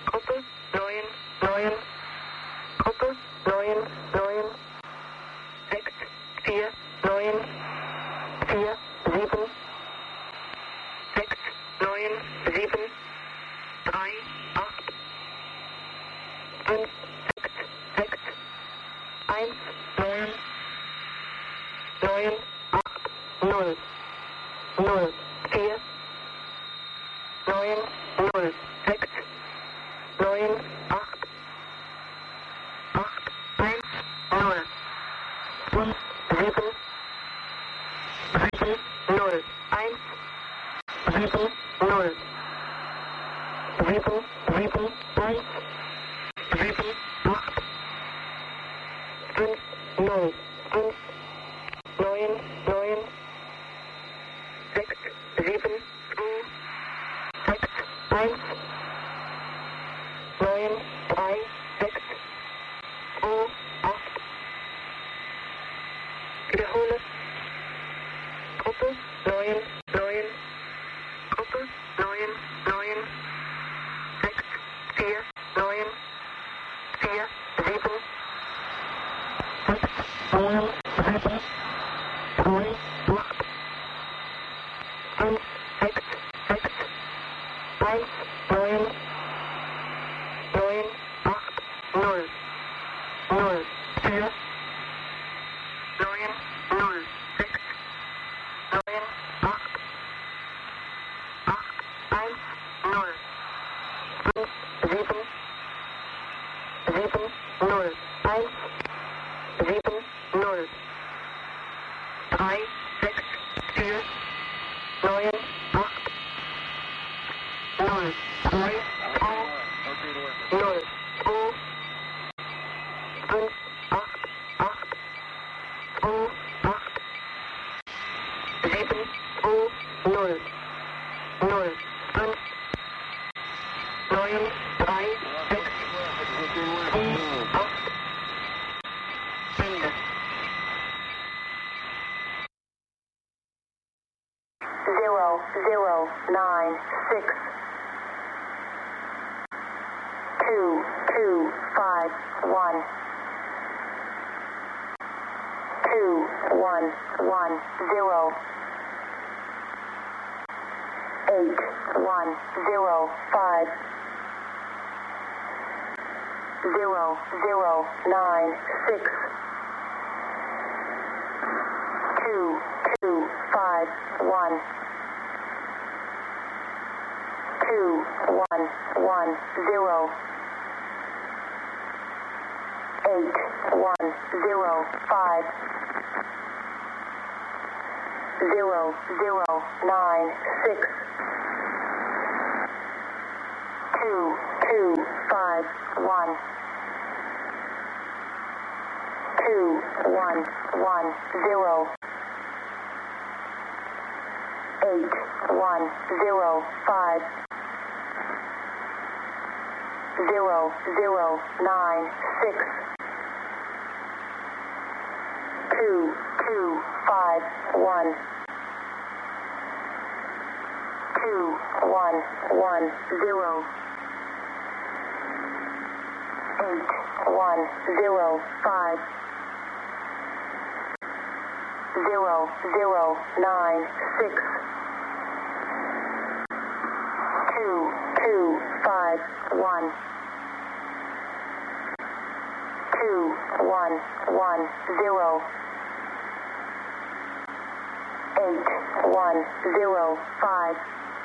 Gruppe 9, 9. Gruppe 9, 9. 6, 4, 9. 4, 7. 6, 9, 7. 3, 8. 5, 6, 6. 1, 9. 9, 8, 0. 0, 4. 9, 0, 6. 9, 8. 8, 1, 0. 5, 7. 7, 0. 1. 7, 0. 7, 7, 1. 7, 8. 5, 0. 5, 9, 9. 6, 7, 2. 6, 1. 9, 3, 6. 2, 8. Wiederhole. Gruppe 9, 9. Gruppe 9, 9. 6, 4, 9. 4, 7. 6, 9, 7. 3, 8. 5, 6, 6. 1, 9. 9, 8, 0. 0, 4. 9, 0, 6. 9, 8. 8, 1, 0. 5, 7. 7, 0. 1, 7, 0. 3, 6, 4. 9, 8. 0, 3, 2. 0, 2. 5, 8, 8. 2, 8. 7, 2, 0. 0, 5. 9, 3, 6. 2, 8. Ende. 0, 0, 9, 6. 2, 2, 5, 1. 2, 1, 1, 0. 8, 1, 0, 5. 0, 0, 9, 6. 2, 2, 5, 1. 2, 1, 1, 0. 8, 1, 0, 5. 0, 0, 9, 6. 2, 2, 5, 1. 2, 1, 1, 0. 8, 1, 0, 5. 0, 0, 9, 6. 2, 2, 5, 1. 2, 1, 1, 0. 8, 1, 0, 5. 0, 0, 9, 6. 2, 2, 5, 1. 2, 1, 1, 0. 8, 1, 0, 5.